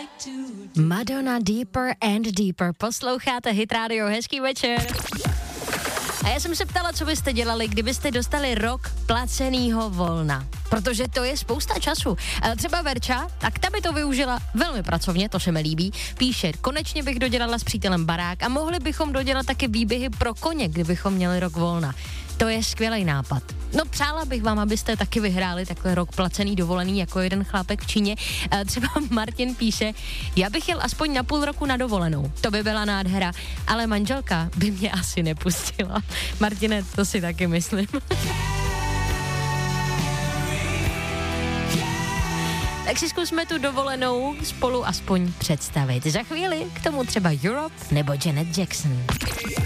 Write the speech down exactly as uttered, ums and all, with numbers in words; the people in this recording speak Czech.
Madonna Deeper and Deeper. Posloucháte Hit Radio, hezký večer. A já jsem se ptala, co byste dělali, kdybyste dostali rok placenýho volna. Protože to je spousta času. Třeba Verča, tak ta by to využila velmi pracovně, to se mi líbí. Píše, konečně bych dodělala s přítelem barák a mohli bychom dodělat taky výběhy pro koně, kdybychom měli rok volna. To je skvělý nápad. No přála bych vám, abyste taky vyhráli takhle rok placený dovolený jako jeden chlápek v Číně. Třeba Martin píše, já bych jel aspoň na půl roku na dovolenou. To by byla nádhera, ale manželka by mě asi nepustila. Martine, to si taky myslím. Tak si zkusme tu dovolenou spolu aspoň představit. Za chvíli k tomu třeba Europe nebo Janet Jackson.